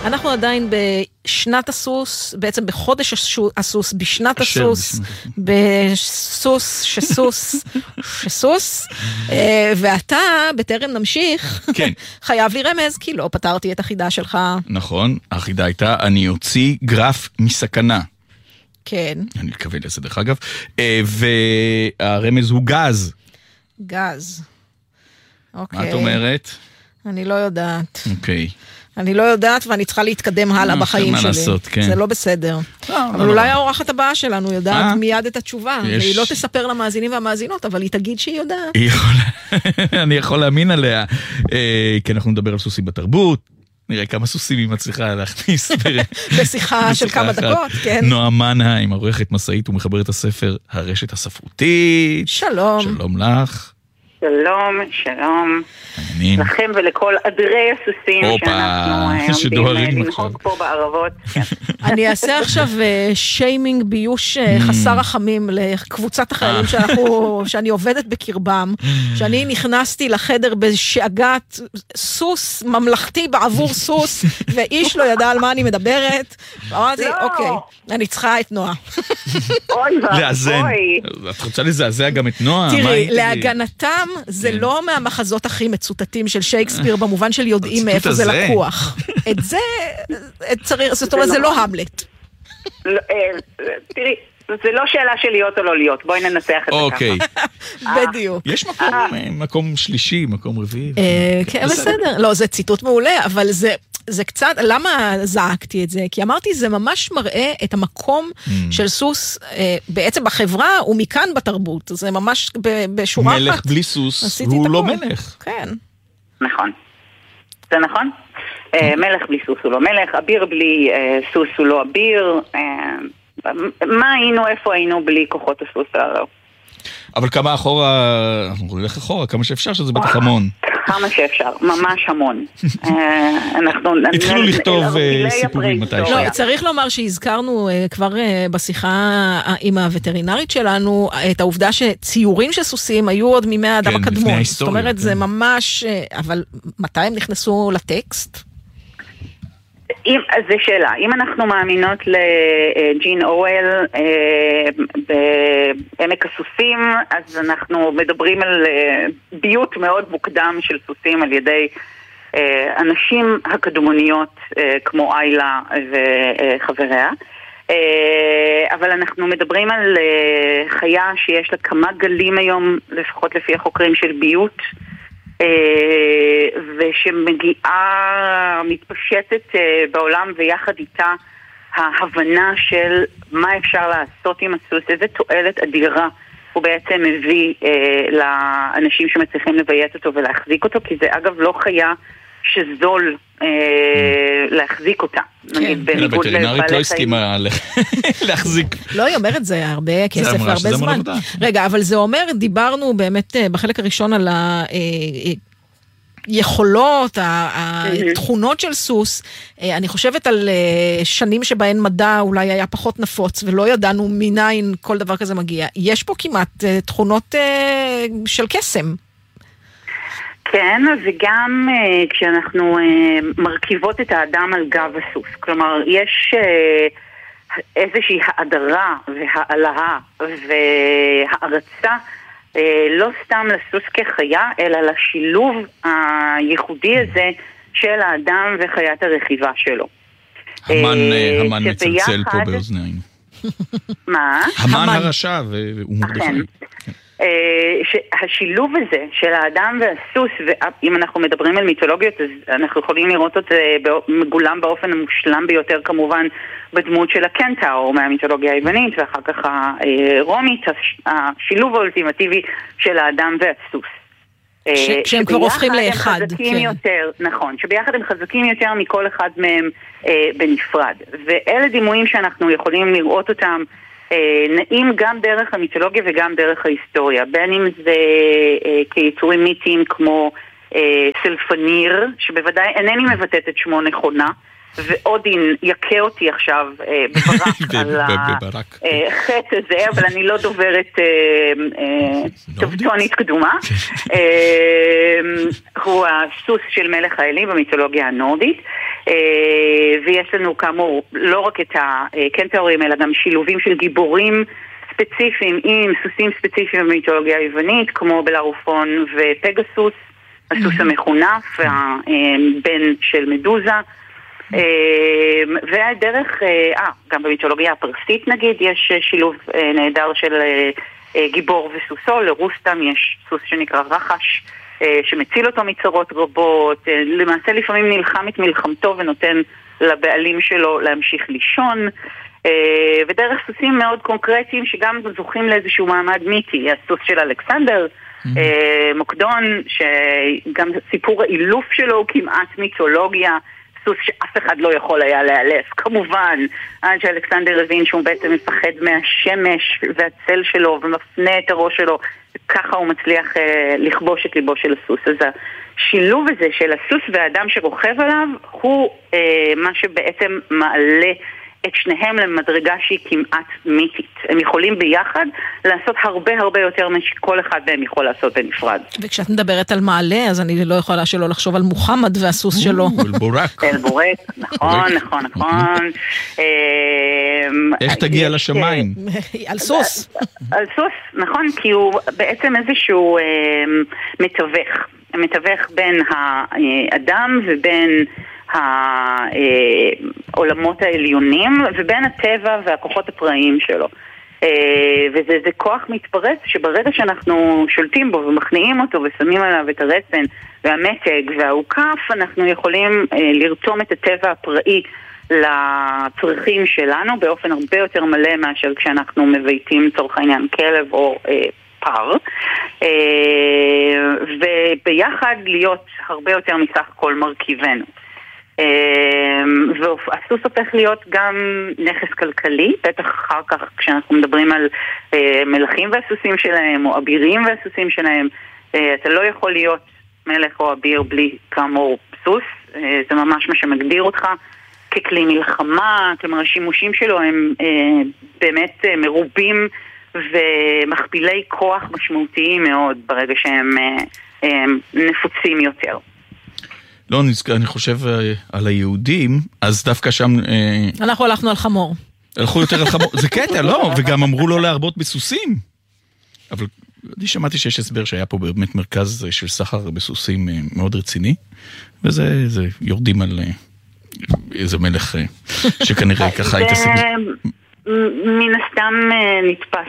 אנחנו עדיין בשנת הסוס, בעצם בחודש הסוס, בשנת הסוס, בסוס, שסוס, ואתה, בטרם נמשיך, חייב לי רמז, כי לא פתרתי את החידה שלך. נכון, החידה הייתה, אני אוציא גרף מסכנה. כן. אני מתכוון לזה דרך אגב, והרמז הוא גז. גז. אוקיי. מה את אומרת? אני לא יודעת. אוקיי. אני לא יודעת ואני צריכה להתקדם הלאה בחיים שלי. לעשות, כן. זה לא בסדר. אבל אולי האורחת הבאה שלנו יודעת מיד את התשובה, והיא לא תספר למאזינים והמאזינות, אבל היא תגיד שהיא יודעת. אני יכול להאמין עליה, כי אנחנו נדבר על סוסים בתרבות, נראה כמה סוסים היא מצליחה להכניס. בשיחה של כמה דקות, כן. נועה מנהיים, עורכת מסעית ומחברת הספר הרשת הספרותית. שלום. שלום לך. שלום, שלום. לכם ולכל עדרי הסוסים שאנחנו עומדים לנהוג פה בערבות. אני אעשה עכשיו שיימינג ביוש חסר רחמים לקבוצת החיילים שאני עובדת בקרבם, שאני נכנסתי לחדר בשאגת סוס ממלכתי בעבור סוס, ואיש לא ידע על מה אני מדברת. אמרתי, אוקיי, אני צריכה את נועה. לאזן. את רוצה לזעזע גם את נועה? תראי, להגנתם זה לא מהמחזות הכי מצוטטים של שייקספיר, במובן של יודעים מאיפה זה לקוח. את זה צריך, זאת אומרת, זה לא המלט. תראי, זה לא שאלה של להיות או לא להיות, בואי ננסח את זה ככה. בדיוק. יש מקום שלישי, מקום רביעי. כן, בסדר. לא, זה ציטוט מעולה, אבל זה קצת, למה זעקתי את זה? כי אמרתי, זה ממש מראה את המקום של סוס, בעצם בחברה, ומכאן בתרבות. זה ממש בשורה אחת. מלך בלי סוס, הוא לא מלך. כן. נכון. זה נכון? מלך בלי סוס הוא לא מלך, אביר בלי סוס הוא לא אביר. מה היינו, איפה היינו בלי כוחות הסוס הללו? אבל כמה אחורה, אנחנו נלך אחורה, כמה שאפשר, שזה בטח המון. כמה שאפשר, ממש המון. התחילו לכתוב סיפורים מתי לא, צריך לומר שהזכרנו כבר בשיחה עם הווטרינרית שלנו, את העובדה שציורים של סוסים היו עוד מימי האדם הקדמון. זאת אומרת, זה ממש, אבל מתי הם נכנסו לטקסט? אז זו שאלה, אם אנחנו מאמינות לג'ין אורוול בעמק הסוסים, אז אנחנו מדברים על ביות מאוד מוקדם של סוסים על ידי אנשים הקדמוניות כמו איילה וחבריה, אבל אנחנו מדברים על חיה שיש לה כמה גלים היום, לפחות לפי החוקרים של ביות, ושמגיעה, מתפשטת בעולם, ויחד איתה ההבנה של מה אפשר לעשות עם הסוס, איזה תועלת אדירה הוא בעצם מביא לאנשים שמצליחים לבייט אותו ולהחזיק אותו, כי זה אגב לא חיה שזול להחזיק אותה. הווטרינרית לא הסכימה להחזיק. לא, היא אומרת, זה הרבה כסף והרבה זמן. רגע, אבל זה אומר, דיברנו באמת בחלק הראשון על היכולות, התכונות של סוס. אני חושבת על שנים שבהן מדע אולי היה פחות נפוץ, ולא ידענו מניין כל דבר כזה מגיע. יש פה כמעט תכונות של קסם. כן, וגם כשאנחנו מרכיבות את האדם על גב הסוס. כלומר, יש איזושהי האדרה והעלאה והערצה, לא סתם לסוס כחיה, אלא לשילוב הייחודי הזה של האדם וחיית הרכיבה שלו. המן מצלצל פה באוזניים. מה? המן הרשע ומרדכי. שהשילוב הזה של האדם והסוס, ואם אנחנו מדברים על מיתולוגיות, אז אנחנו יכולים לראות את זה מגולם באופן המושלם ביותר כמובן בדמות של הקנטאור מהמיתולוגיה היוונית, ואחר כך הרומית, השילוב האולטימטיבי של האדם והסוס. שהם כבר הופכים לאחד. נכון, שביחד הם חזקים יותר מכל אחד מהם בנפרד. ואלה דימויים שאנחנו יכולים לראות אותם נעים גם דרך המיתולוגיה וגם דרך ההיסטוריה, בין אם זה כיצורים מיתיים כמו סלפניר, שבוודאי אינני מבטאת את שמו נכונה, ואודין יקה אותי עכשיו בברק על החטא הזה, אבל אני לא דוברת טבטונית קדומה. הוא הסוס של מלך האלים במיתולוגיה הנורדית, ויש לנו כאמור לא רק את הקנטאורים אלא גם שילובים של גיבורים ספציפיים עם סוסים ספציפיים במיתולוגיה היוונית כמו בלרופון ופגסוס, הסוס המחונף, הבן של מדוזה. והדרך, גם במיתולוגיה הפרסית נגיד יש שילוב נהדר של גיבור וסוסו. לרוסטם יש סוס שנקרא רחש שמציל אותו מצרות רבות, למעשה לפעמים נלחם את מלחמתו ונותן לבעלים שלו להמשיך לישון, ודרך סוסים מאוד קונקרטיים שגם זוכים לאיזשהו מעמד מיתי. הסוס של אלכסנדר מוקדון, שגם סיפור האילוף שלו הוא כמעט מיתולוגיה, סוס שאף אחד לא יכול היה לאלף, כמובן, עד שאלכסנדר הבין שהוא בעצם מפחד מהשמש והצל שלו ומפנה את הראש שלו, וככה הוא מצליח לכבוש את ליבו של הסוס. אז השילוב הזה של הסוס והאדם שרוכב עליו הוא מה שבעצם מעלה את שניהם למדרגה שהיא כמעט מיתית. הם יכולים ביחד לעשות הרבה יותר משכל אחד מהם יכול לעשות בנפרד. וכשאת מדברת על מעלה, אז אני לא יכולה שלא לחשוב על מוחמד והסוס שלו. אל-בורק. אל-בורק, נכון. איך תגיע לשמיים? על סוס. על סוס, נכון, כי הוא בעצם איזשהו מתווך בין האדם ובין העולמות העליונים ובין הטבע והכוחות הפראיים שלו. וזה כוח מתפרץ שברגע שאנחנו שולטים בו ומכניעים אותו ושמים עליו את הרסן והמתג והעוקף, אנחנו יכולים לרתום את הטבע הפראי לצרכים שלנו באופן הרבה יותר מלא מאשר כשאנחנו מבייתים לצורך העניין כלב או פר, וביחד להיות הרבה יותר מסך כל מרכיבנו. והסוס הופך להיות גם נכס כלכלי, בטח אחר כך כשאנחנו מדברים על מלכים והסוסים שלהם או אבירים והסוסים שלהם. אתה לא יכול להיות מלך או אביר בלי כאמור סוס, זה ממש מה שמגדיר אותך ככלי מלחמה. כלומר השימושים שלו הם באמת מרובים ומכפילי כוח משמעותיים מאוד ברגע שהם נפוצים יותר. לא, אני חושב על היהודים, אז דווקא שם... אנחנו הלכנו על חמור. הלכו יותר על חמור, זה קטע, לא, וגם אמרו לא להרבות בסוסים. אבל אני שמעתי שיש הסבר שהיה פה באמת מרכז של סחר בסוסים מאוד רציני, וזה יורדים על איזה מלך שכנראה ככה התעסק. מן הסתם נתפס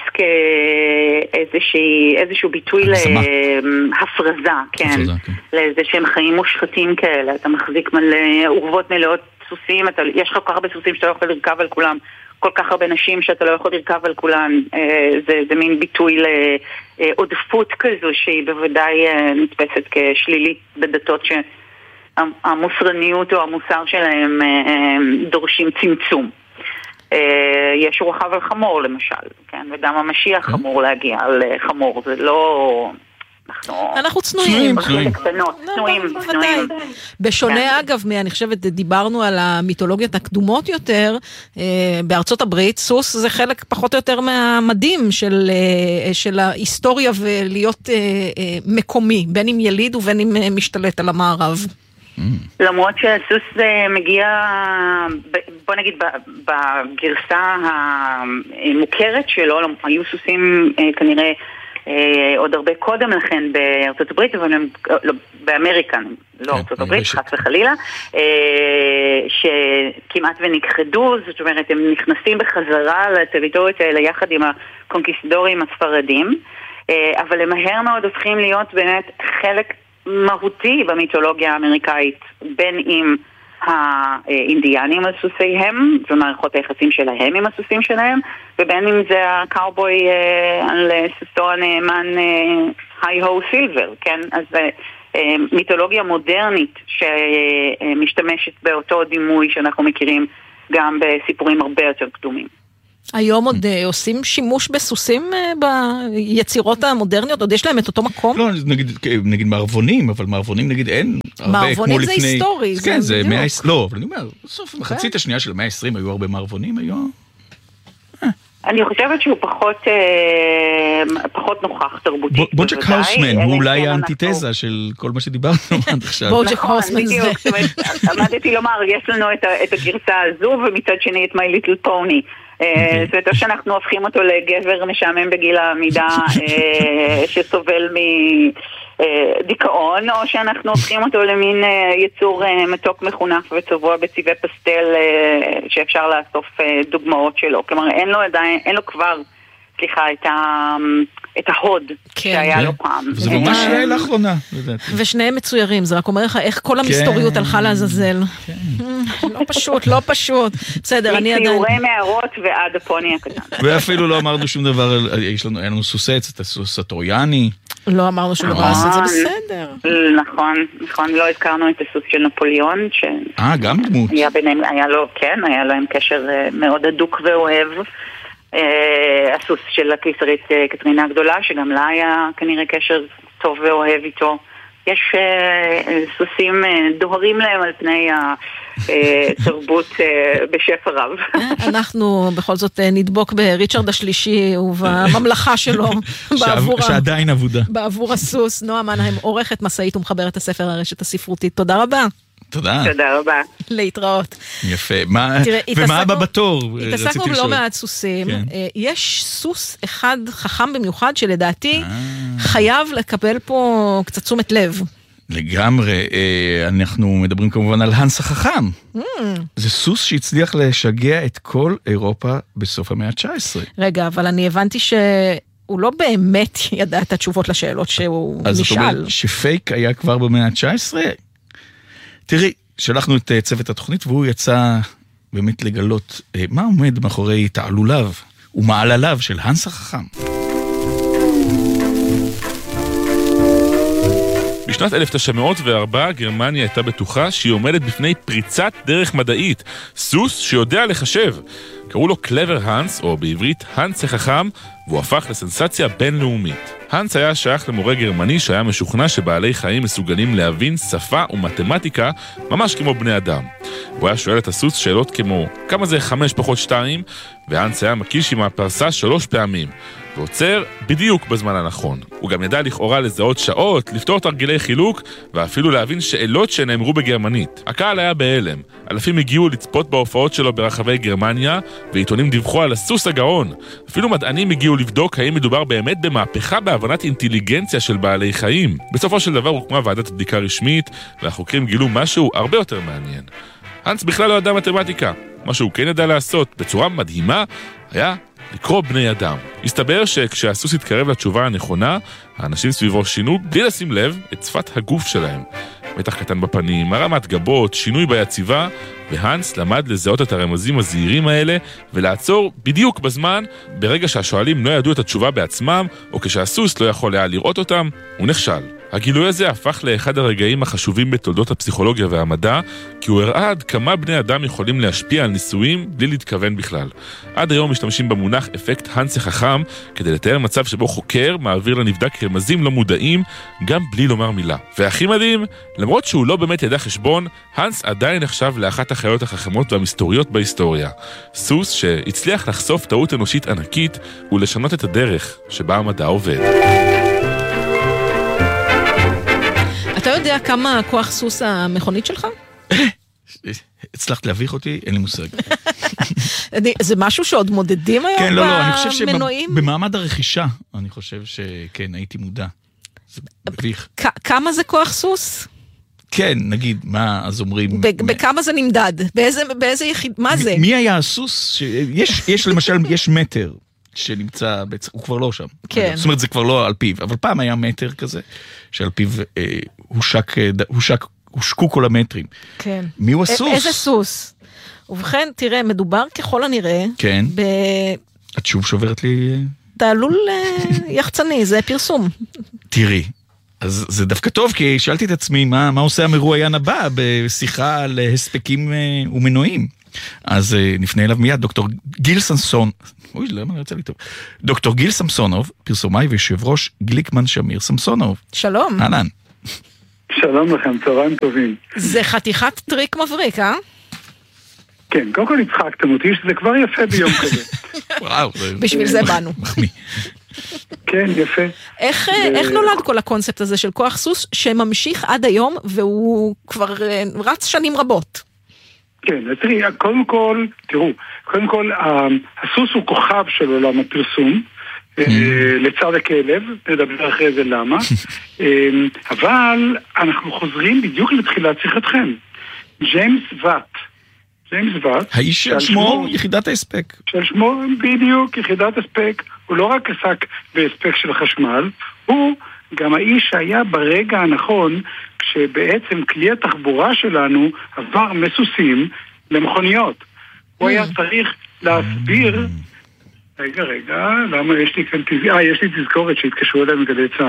כאיזשהו ביטוי להפרזה, כן, לאיזה שהם חיים מושחתים כאלה. אתה מחזיק עורבות מלאות סוסים, יש לך כל כך הרבה סוסים שאתה לא יכול לרכב על כולם, כל כך הרבה נשים שאתה לא יכול לרכב על כולן. זה מין ביטוי לעודפות כזו שהיא בוודאי נתפסת כשלילית בדתות שהמוסרניות או המוסר שלהם דורשים צמצום. יש רוחב על חמור למשל, כן? וגם המשיח אמור להגיע על חמור, זה לא... אנחנו צנועים. צנועים. בשונה אגב, אני חושבת, דיברנו על המיתולוגיות הקדומות יותר, בארצות הברית, סוס זה חלק פחות או יותר מהמדים של ההיסטוריה ולהיות מקומי, בין אם יליד ובין אם משתלט על המערב. למרות שהסוס מגיע, בוא נגיד, בגרסה המוכרת שלו, היו סוסים כנראה עוד הרבה קודם לכן בארצות הברית, אבל הם באמריקה, לא ארצות הברית, חס וחלילה, שכמעט ונכחדו, זאת אומרת, הם נכנסים בחזרה לטריטוריות האלה יחד עם הקונקיסטדורים הספרדים, אבל הם מהר מאוד הופכים להיות באמת חלק מהותי במיתולוגיה האמריקאית, בין אם האינדיאנים על סוסיהם ומערכות היחסים שלהם עם הסוסים שלהם, ובין אם זה הקאובוי על סוסו הנאמן היי-הו סילבר, כן? אז מיתולוגיה מודרנית שמשתמשת באותו דימוי שאנחנו מכירים גם בסיפורים הרבה יותר קדומים. היום עוד עושים שימוש בסוסים ביצירות המודרניות? עוד יש להם את אותו מקום? לא, נגיד מערבונים, אבל מערבונים נגיד אין הרבה. מערבונים זה היסטורי. כן, זה 120, לא, אבל אני אומר, בסוף מחצית השנייה של 120 היו הרבה מערבונים, היו... אני חושבת שהוא פחות נוכח תרבותית. בוג'ק הורסמן הוא אולי האנטיתזה של כל מה שדיברנו עד עכשיו. בוג'ק הורסמן זה. עמדתי לומר, יש לנו את הגרסה הזו, ומצד שני את My Little Pony. זאת אומרת, שאנחנו הופכים אותו לגבר משעמם בגיל העמידה שסובל מדיכאון, או שאנחנו הופכים אותו למין יצור מתוק מחונף וצבוע בצבעי פסטל שאפשר לאסוף דוגמאות שלו. כלומר, אין לו כבר, סליחה, את ההוד שהיה לו פעם. זה ממש לאחרונה. ושניהם מצוירים, זה רק אומר לך איך כל המסתוריות הלכה לעזאזל. לא פשוט, לא פשוט. בסדר, אני עדיין... מציורי מערות ועד הפוני הקטן. ואפילו לא אמרנו שום דבר, היה לנו סוסץ, את הסוס הטרויאני. לא אמרנו שום דבר, זה בסדר. נכון, לא הזכרנו את הסוס של נפוליאון. גם דמות. היה להם קשר מאוד הדוק ואוהב. הסוס של הקיסרית קטרינה הגדולה, שגם לה היה כנראה קשר טוב ואוהב איתו. יש סוסים דוהרים להם על פני התרבות בשפע רב. אנחנו בכל זאת נדבוק בריצ'רד השלישי ובממלכה שלו שעדיין עבודה. בעבור הסוס. נועה מנהיים, עורכת מסעית ומחברת הספר הרשת הספרותית. תודה רבה. תודה. תודה רבה. להתראות. יפה. ומה הבא בתור? התעסקנו לא מעט סוסים. יש סוס אחד חכם במיוחד שלדעתי חייב לקבל פה קצת תשומת לב. לגמרי. אנחנו מדברים כמובן על הנס החכם. זה סוס שהצליח לשגע את כל אירופה בסוף המאה ה-19. רגע, אבל אני הבנתי הוא לא באמת ידע את התשובות לשאלות שהוא נשאל. אז זאת אומרת שפייק היה כבר במאה ה-19? תראי, שלחנו את צוות התוכנית והוא יצא באמת לגלות מה עומד מאחורי תעלוליו ומעלליו של הנס החכם. בשנת 1904 גרמניה הייתה בטוחה שהיא עומדת בפני פריצת דרך מדעית, סוס שיודע לחשב. קראו לו קלבר הנס, או בעברית הנס החכם, והוא הפך לסנסציה בינלאומית. הנס היה שייך למורה גרמני שהיה משוכנע שבעלי חיים מסוגלים להבין שפה ומתמטיקה ממש כמו בני אדם. הוא היה שואל את הסוס שאלות כמו כמה זה 5 פחות 2, והנס היה מקיש עם הפרסה 3 פעמים, ועוצר בדיוק בזמן הנכון. הוא גם ידע לכאורה לזהות שעות, לפתור תרגילי חילוק, ואפילו להבין שאלות שנאמרו בגרמנית. הקהל היה בהלם. אלפים הגיעו לצפות בהופעות שלו ברחבי גרמניה, ועיתונים דיווחו על הסוס הגאון. אפילו מדענים הגיעו לבדוק האם מדובר באמת במהפכה בהבנת אינטליגנציה של בעלי חיים. בסופו של דבר הוקמה ועדת בדיקה רשמית, והחוקרים גילו משהו הרבה יותר מעניין. הנס בכלל לא ידע מתמטיקה. מה שהוא כן ידע לעשות בצורה מדהימה היה לקרוא בני אדם. הסתבר שכשהסוס התקרב לתשובה הנכונה, האנשים סביבו שינו בלי לשים לב את שפת הגוף שלהם. מתח קטן בפנים, הרמת גבות, שינוי ביציבה, והנס למד לזהות את הרמזים הזהירים האלה ולעצור בדיוק בזמן, ברגע שהשואלים לא ידעו את התשובה בעצמם, או כשהסוס לא יכול היה לראות אותם, הוא נכשל. הגילוי הזה הפך לאחד הרגעים החשובים בתולדות הפסיכולוגיה והמדע, כי הוא הראה עד כמה בני אדם יכולים להשפיע על ניסויים בלי להתכוון בכלל. עד היום משתמשים במונח אפקט הנס החכם כדי לתאר מצב שבו חוקר מעביר לנבדק רמזים לא מודעים גם בלי לומר מילה. והכי מדהים, למרות שהוא לא באמת ידע חשבון, הנס עדיין נחשב לאחת החיות החכמות והמסתוריות בהיסטוריה. סוס שהצליח לחשוף טעות אנושית ענקית ולשנות את הדרך שבה המדע עובד. אתה יודע כמה כוח סוס המכונית שלך? הצלחת להביך אותי? אין לי מושג. זה משהו שעוד מודדים היום במנועים? כן, לא, אני חושב שבמעמד הרכישה, אני חושב שכן, הייתי מודע. זה מביך. כמה זה כוח סוס? כן, נגיד, מה אז אומרים? בכמה זה נמדד? באיזה יחיד? מה זה? מי היה הסוס? יש למשל, יש מטר. שנמצא, הוא כבר לא שם. כן. זאת אומרת, זה כבר לא על פיו, אבל פעם היה מטר כזה, שעל פיו הושקו כל המטרים. כן. מי הוא הסוס? איזה סוס? ובכן, תראה, מדובר ככל הנראה, כן. את שוב שוברת לי... תעלול יחצני, זה פרסום. תראי, אז זה דווקא טוב, כי שאלתי את עצמי, מה עושה המרואיין הבא בשיחה על הספקים ומנועים? אז נפנה אליו מיד, דוקטור גיל סמסון, אוי, למה אני רוצה לי טוב? דוקטור גיל סמסונוב, פרסומאי ויושב ראש גליקמן שמיר סמסונוב. שלום. אהלן. שלום לכם, צהריים טובים. זה חתיכת טריק מבריק, אה? כן, קודם כל הצחקתם אותי, שזה כבר יפה ביום כזה. וואו. בשביל זה באנו. מחמיא. כן, יפה. איך נולד כל הקונספט הזה של כוח סוס שממשיך עד היום והוא כבר רץ שנים רבות? כן, אז קודם כל, הסוס הוא כוכב של עולם הפרסום, לצד הכלב, נדבר אחרי זה למה, אבל אנחנו חוזרים בדיוק לתחילת שיחתכם. ג'יימס ואט, האיש של שמו יחידת ההספק. של שמו בדיוק יחידת הספק, הוא לא רק עסק בהספק של חשמל, הוא גם האיש שהיה ברגע הנכון, כשבעצם כלי התחבורה שלנו עבר מסוסים למכוניות. הוא היה צריך להסביר, רגע, למה יש לי כאן יש לי תזכורת שהתקשרו אליהם מגלי צה"ל.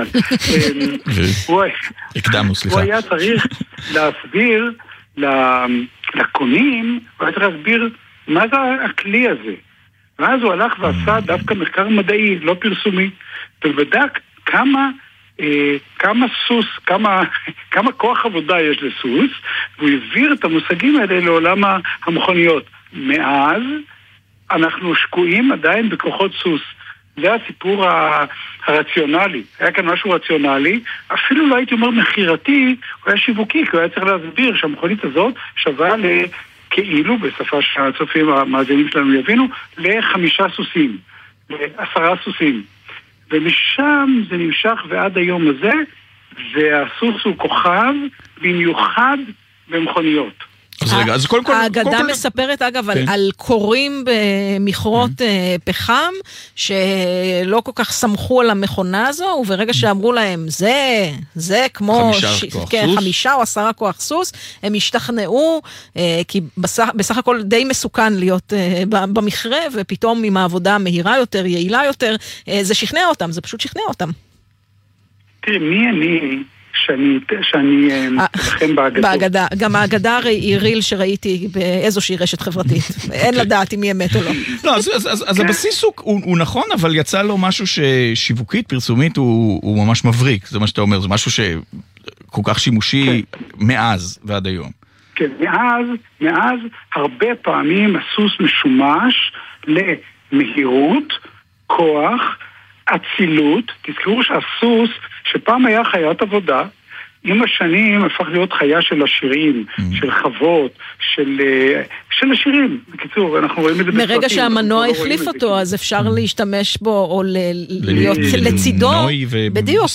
הקדמנו, סליחה. הוא היה צריך להסביר לקונים, הוא היה צריך להסביר מה זה הכלי הזה. ואז הוא הלך ועשה דווקא מחקר מדעי, לא פרסומי, ובדק כמה סוס, כמה כוח עבודה יש לסוס, והוא העביר את המושגים האלה לעולם המכוניות. מאז אנחנו שקועים עדיין בכוחות סוס. זה הסיפור הרציונלי. היה כאן משהו רציונלי, אפילו לא הייתי אומר מחירתי, הוא היה שיווקי, כי הוא היה צריך להסביר שהמכונית הזאת שווה כאילו בשפה שהצופים המאזינים שלנו יבינו, 5 סוסים, 10 סוסים. ומשם זה נמשך ועד היום הזה, והסוס הוא כוכב במיוחד במכוניות. אז רגע, אז קודם כל... האגדה מספרת אגב על קוראים במכרות פחם, שלא כל כך סמכו על המכונה הזו, וברגע שאמרו להם, זה כמו 5 או 10 כוח סוס, הם השתכנעו, כי בסך הכל די מסוכן להיות במכרה, ופתאום עם העבודה מהירה יותר, יעילה יותר, זה שכנע אותם, זה פשוט שכנע אותם. תראי, מי אני... שאני לכם בהגדה. גם ההגדה הרי היא ריל שראיתי באיזושהי רשת חברתית. אין לדעת אם היא אמת או לא. לא, אז הבסיס הוא נכון, אבל יצא לו משהו ששיווקית, פרסומית, הוא ממש מבריק. זה מה שאתה אומר, זה משהו שכל כך שימושי מאז ועד היום. כן, מאז הרבה פעמים הסוס משומש למהירות, כוח, אצילות. תזכרו שהסוס שפעם היה חיית עבודה, עם השנים הפך להיות חיה של השירים, של חוות, של השירים. בקיצור, אנחנו רואים את זה בסרטים. מרגע שהמנוע החליף אותו, אז אפשר להשתמש בו, או להיות לצידו. בדיוק.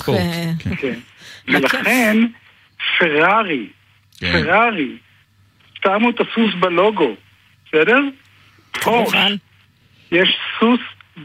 ולכן, פרארי, שמו את הסוס בלוגו. בסדר? כמובן. יש סוס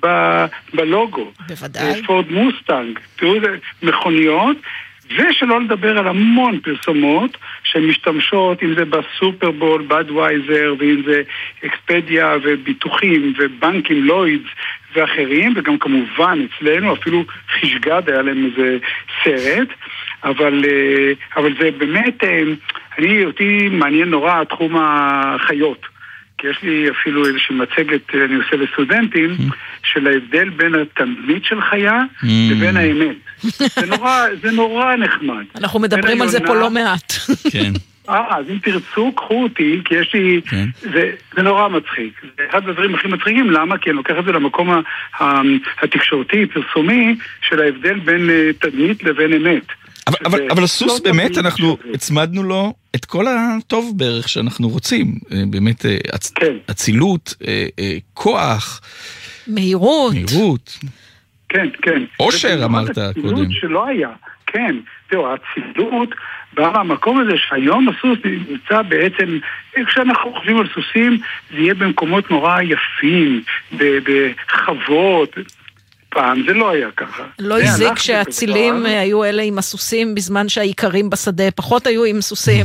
בלוגו. בוודאי. פורד מוסטנג, תראו, מכוניות, ושלא לדבר על המון פרסומות שמשתמשות, אם זה בסופרבול, בדווייזר, ואם זה אקספדיה וביטוחים ובנקים לוידס ואחרים, וגם כמובן אצלנו אפילו חישגד היה להם איזה סרט, אבל זה באמת, אותי מעניין נורא תחום החיות. כי יש לי אפילו איזושהי מצגת, אני עושה לסטודנטים, של ההבדל בין התדמית של חיה לבין האמת. זה נורא נחמד. אנחנו מדברים על זה פה לא מעט. כן. אז אם תרצו, קחו אותי, כי יש לי... זה נורא מצחיק. זה אחד הדברים הכי מצחיקים, למה? כי אני לוקח את זה למקום התקשורתי, פרסומי, של ההבדל בין תדמית לבין אמת. אבל הסוס באמת, אנחנו הצמדנו לו את כל הטוב בערך שאנחנו רוצים. באמת, אצילות, כוח, מהירות. כן. אושר אמרת קודם. אצילות שלא היה. כן, זהו, האצילות בא מהמקום הזה שהיום הסוס נמצא בעצם, כשאנחנו חושבים על סוסים, זה יהיה במקומות נורא יפים, בחוות. פעם זה לא היה ככה. לא הזיק שהצילים היו אלה עם הסוסים בזמן שהעיקרים בשדה פחות היו עם סוסים.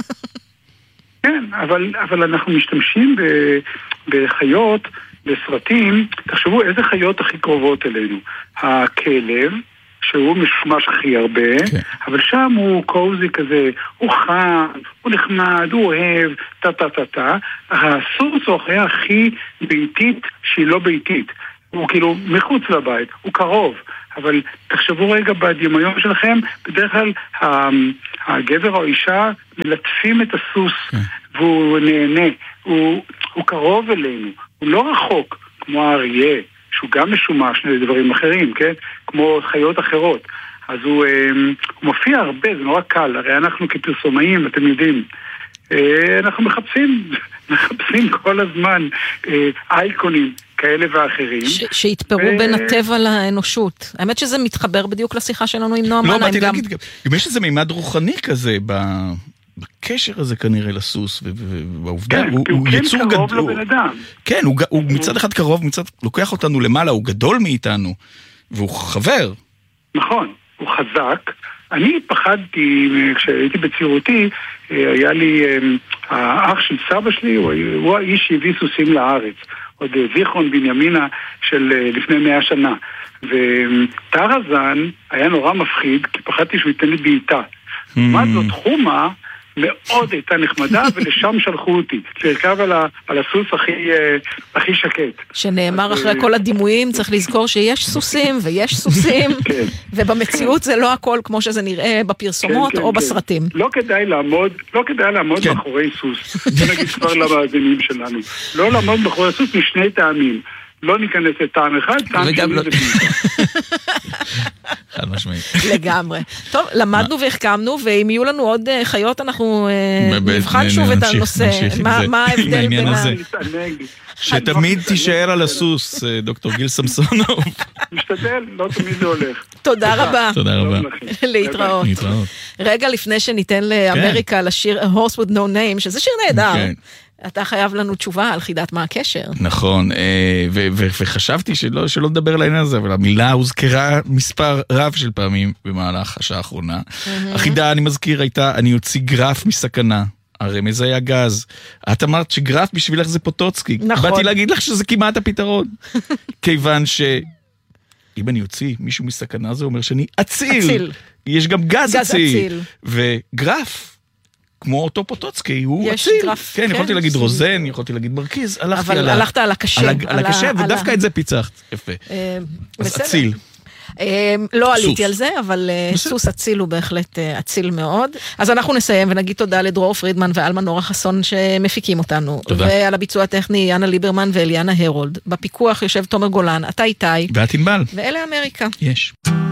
כן, אבל אנחנו משתמשים בחיות, בסרטים, תחשבו איזה חיות הכי קרובות אלינו. הכלב, שהוא משומש הכי הרבה, אבל שם הוא קוזי כזה, הוא חם, הוא נחמד, הוא אוהב, טה. הסוס הוא החיה הכי ביתית שהיא לא ביתית. הוא כאילו מחוץ לבית, הוא קרוב, אבל תחשבו רגע בדמיון שלכם, בדרך כלל הגבר או האישה מלטפים את הסוס, והוא נהנה, הוא הוא קרוב אלינו, הוא לא רחוק, כמו האריה, שהוא גם משומש לדברים אחרים, כן? כמו חיות אחרות. אז הוא מופיע הרבה, זה נורא קל, הרי אנחנו כפרסומאים, אתם יודעים, אנחנו מחפשים כל הזמן אייקונים כאלה ואחרים. שהתפרו בין הטבע לאנושות. האמת שזה מתחבר בדיוק לשיחה שלנו עם נועם. לא, באתי להגיד, גם יש איזה מימד רוחני כזה, בקשר הזה כנראה לסוס, ובעובדה, הוא יצור גדול. קרוב לבן אדם. כן, הוא מצד אחד קרוב, מצד לוקח אותנו למעלה, הוא גדול מאיתנו, והוא חבר. נכון, הוא חזק. אני פחדתי, כשהייתי בצעירותי, היה לי, האח של סבא שלי, הוא האיש שהביא סוסים לארץ. עוד זיכרון בנימינה של לפני 100 שנה. וטרזן היה נורא מפחיד, כי פחדתי שהוא ייתן לי בעיטה. מה זאת חומה מאוד הייתה נחמדה, ולשם שלחו אותי, לרכב על הסוס הכי שקט. שנאמר אחרי כל הדימויים, צריך לזכור שיש סוסים ויש סוסים, ובמציאות זה לא הכל כמו שזה נראה בפרסומות או בסרטים. לא כדאי לעמוד מאחורי סוס, זה נגיד כבר למאזינים שלנו. לא לעמוד מאחורי סוס משני טעמים. לא ניכנס לטעם אחד, טעם שני זה בעיקר. חד משמעית. לגמרי. טוב, למדנו והחכמנו, ואם יהיו לנו עוד חיות, אנחנו נבחן שוב את הנושא. מה ההבדל בין שתמיד תישאר על הסוס, דוקטור גיל סמסונוב. משתדל, לא תמיד זה הולך. תודה רבה. תודה רבה. להתראות. רגע לפני שניתן לאמריקה לשיר A Horse with No Name, שזה שיר נהדר. אתה חייב לנו תשובה על חידת מה הקשר. נכון, וחשבתי שלא לדבר על העניין הזה, אבל המילה הוזכרה מספר רב של פעמים במהלך השעה האחרונה. החידה, אני מזכיר, הייתה, אני אוציא גרף מסכנה. הרמז היה גז. את אמרת שגרף בשבילך זה פוטוצקי. נכון. באתי להגיד לך שזה כמעט הפתרון. כיוון אם אני אוציא מישהו מסכנה, זה אומר שאני אציל. יש גם גז אציל. וגרף, כמו אותו פוטוצקי, הוא אציל. כן, יכולתי להגיד רוזן, יכולתי להגיד מרכיז, אבל הלכת על הקשה. על הקשה, ודווקא את זה פיצחת. יפה. אז אציל. לא עליתי על זה, אבל סוס אציל הוא בהחלט אציל מאוד. אז אנחנו נסיים ונגיד תודה לדרור פרידמן ואלמה נורה חסון שמפיקים אותנו. תודה. ועל הביצוע הטכני יאנה ליברמן ואליאנה הרולד. בפיקוח יושב תומר גולן, אתה איתי. ואת ענבל. ואלה אמריקה. יש.